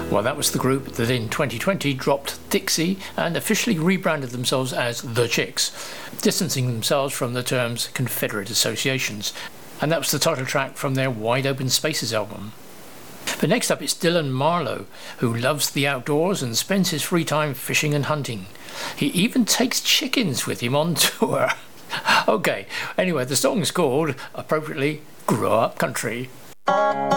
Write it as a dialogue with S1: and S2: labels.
S1: Well, that was the group that in 2020 dropped Dixie and officially rebranded themselves as The Chicks, distancing themselves from the terms Confederate associations. And that was the title track from their Wide Open Spaces album. But next up it's Dylan Marlowe, who loves the outdoors and spends his free time fishing and hunting. He even takes chickens with him on tour. Okay, anyway, the song's called, appropriately, Grow Up Country.